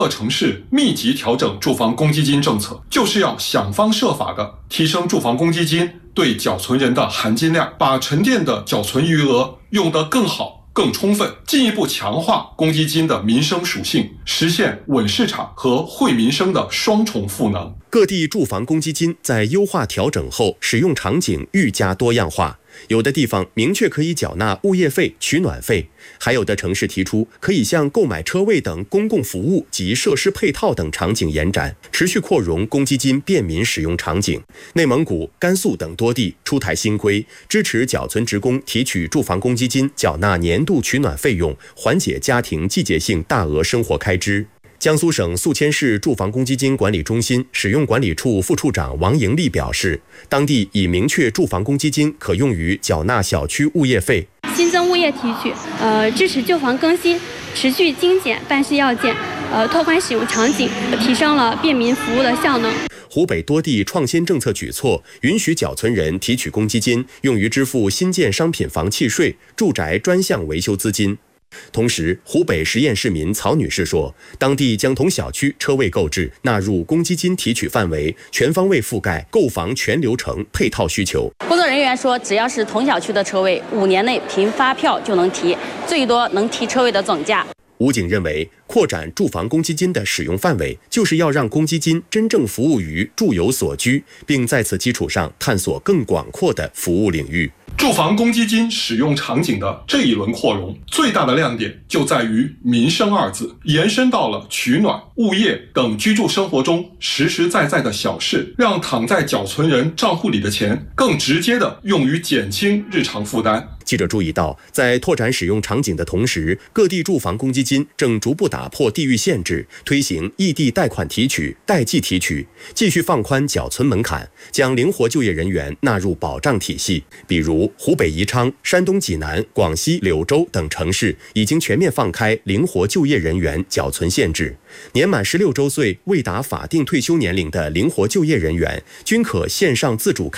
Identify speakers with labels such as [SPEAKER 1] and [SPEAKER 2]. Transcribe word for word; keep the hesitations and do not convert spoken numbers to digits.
[SPEAKER 1] 各城市密集调整住房公积金政策，就是要想方设法的提升住房公积金对缴存人的含金量，把沉淀的缴存余额用得更好、更充分，进一步强化公积金的民生属性，实现稳市场和惠民生的双重赋能。
[SPEAKER 2] 各地住房公积金在优化调整后，使用场景愈加多样化。有的地方明确可以缴纳物业费、取暖费，还有的城市提出可以向购买车位等公共服务及设施配套等场景延展，持续扩容公积金便民使用场景。内蒙古、甘肃等多地出台新规，支持缴存职工提取住房公积金缴纳年度取暖费用，缓解家庭季节性大额生活开支。江苏省宿迁市住房公积金管理中心使用管理处副处长王盈利表示，当地已明确住房公积金可用于缴纳小区物业费，
[SPEAKER 3] 新增物业提取，呃，支持旧房更新，持续精简办事要件，呃，拓宽使用场景，提升了便民服务的效能。
[SPEAKER 2] 湖北多地创新政策举措，允许缴存人提取公积金用于支付新建商品房契税、住宅专项维修资金。同时，湖北十堰市民曹女士说，当地将同小区车位购置纳入公积金提取范围，全方位覆盖购房全流程配套需求。
[SPEAKER 4] 工作人员说，只要是同小区的车位，五年内凭发票就能提，最多能提车位的总价。
[SPEAKER 2] 武警认为，扩展住房公积金的使用范围，就是要让公积金真正服务于住有所居，并在此基础上探索更广阔的服务领域。
[SPEAKER 1] 住房公积金使用场景的这一轮扩容，最大的亮点就在于民生二字，延伸到了取暖、物业等居住生活中实实在在的小事，让躺在缴存人账户里的钱更直接的用于减轻日常负担。
[SPEAKER 2] 记者注意到，在拓展使用场景的同时，各地住房公积金正逐步打破地域限制，推行异地贷款提取、代际提取，继续放宽缴存门槛，将灵活就业人员纳入保障体系。比如湖北宜昌、山东济南、广西柳州等城市已经全面放开灵活就业人员缴存限制，年满十六周岁未达法定退休年龄的灵活就业人员均可线上自主